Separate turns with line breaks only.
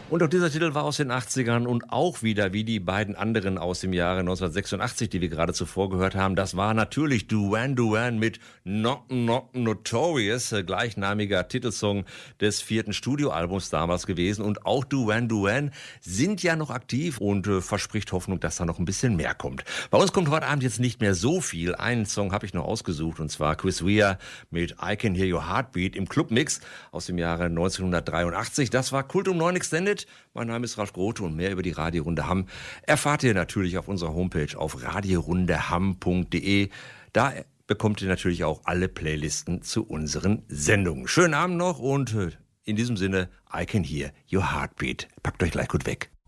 Und auch dieser Titel war aus den 80ern und auch wieder wie die beiden anderen aus dem Jahre 1986, die wir gerade zuvor gehört haben. Das war natürlich Duran Duran mit Not Notorious, gleichnamiger Titelsong des 4. Studioalbums damals gewesen. Und auch Duran Duran sind ja noch aktiv und verspricht Hoffnung, dass da noch ein bisschen mehr kommt. Bei uns kommt heute Abend jetzt nicht mehr so viel. Einen Song habe ich noch ausgesucht und zwar Chris Rea mit I Can Hear Your Heartbeat im Clubmix aus dem Jahre 1983. Das war Kult um 9 Extended. Mein Name ist Ralf Grote und mehr über die Radiorunde Hamm erfahrt ihr natürlich auf unserer Homepage auf radiorundehamm.de. Da bekommt ihr natürlich auch alle Playlisten zu unseren Sendungen. Schönen Abend noch und in diesem Sinne, I Can Hear Your Heartbeat. Packt euch gleich gut weg.